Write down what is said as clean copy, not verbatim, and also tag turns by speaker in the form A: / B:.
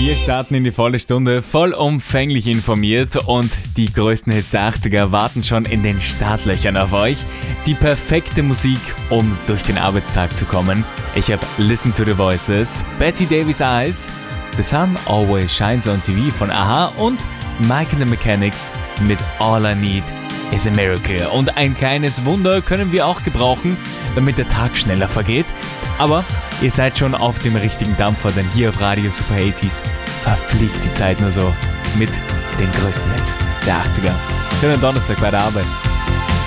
A: Wir starten in die volle Stunde, vollumfänglich informiert und die größten Hits der 80er warten schon in den Startlöchern auf euch. Die perfekte Musik, um durch den Arbeitstag zu kommen. Ich habe Listen to the Voices, Betty Davis Eyes, The Sun Always Shines on TV von a-ha und Mike and the Mechanics mit All I Need is a Miracle. Und ein kleines Wunder können wir auch gebrauchen, damit der Tag schneller vergeht. Aber ihr seid schon auf dem richtigen Dampfer, denn hier auf Radio Super 80s verfliegt die Zeit nur so mit den größten Hits der 80er. Schönen Donnerstag bei der Arbeit.